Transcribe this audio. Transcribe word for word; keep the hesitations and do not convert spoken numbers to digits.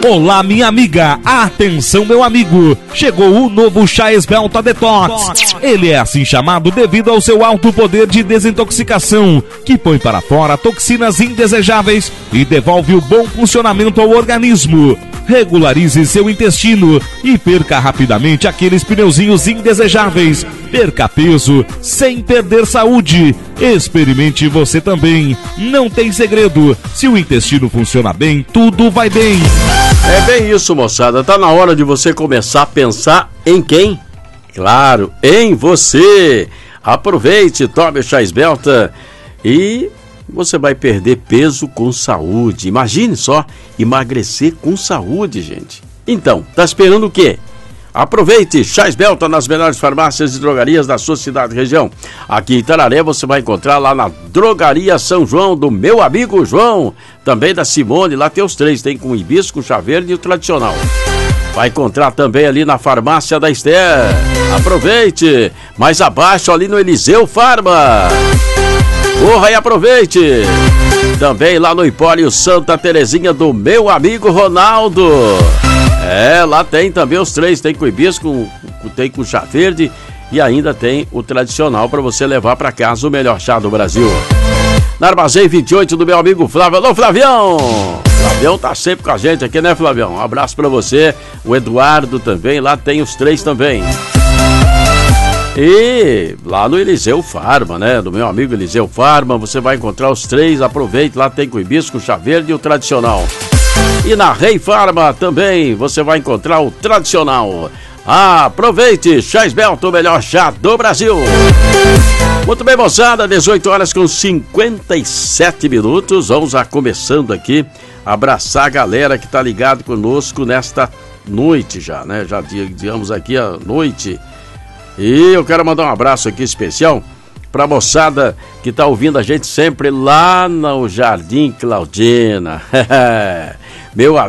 Olá, minha amiga, atenção, meu amigo, chegou o novo chá Esbelta Detox. Ele é assim chamado devido ao seu alto poder de desintoxicação, que põe para fora toxinas indesejáveis e devolve o bom funcionamento ao organismo. Regularize seu intestino e perca rapidamente aqueles pneuzinhos indesejáveis. Perca peso sem perder saúde. Experimente você também. Não tem segredo. Se o intestino funciona bem, tudo vai bem. É bem isso, moçada. Tá na hora de você começar a pensar em quem? Claro, em você. Aproveite, tome o chá Esbelta e você vai perder peso com saúde. Imagine só, emagrecer com saúde, gente. Então, tá esperando o quê? Aproveite, chá Esbelta nas melhores farmácias e drogarias da sua cidade e região. Aqui em Itararé você vai encontrar lá na Drogaria São João, do meu amigo João. Também da Simone, lá tem os três, tem com hibisco, chá verde e o tradicional. Vai encontrar também ali na farmácia da Esther. Aproveite, mais abaixo ali no Eliseu Farma. Corra e aproveite! Também lá no Empório Santa Terezinha do meu amigo Ronaldo. É, lá tem também os três, tem com hibisco, tem com chá verde e ainda tem o tradicional para você levar para casa, o melhor chá do Brasil. Na Armazém vinte e oito do meu amigo Flávio. Alô, Flavião! Flavião tá sempre com a gente aqui, né, Flavião? Um abraço para você. O Eduardo também, lá tem os três também. E lá no Eliseu Farma, né? Do meu amigo Eliseu Farma, você vai encontrar os três. Aproveite, lá tem com hibisco, chá verde e o tradicional. E na Rei Farma também você vai encontrar o tradicional. Ah, aproveite, chá Esbelta, o melhor chá do Brasil. Muito bem, moçada, dezoito horas com cinquenta e sete minutos. Vamos já começando aqui, abraçar a galera que tá ligado conosco nesta noite já, né? Já digamos aqui a noite. E eu quero mandar um abraço aqui especial pra moçada que tá ouvindo a gente sempre lá no Jardim Claudina. Meu amigo.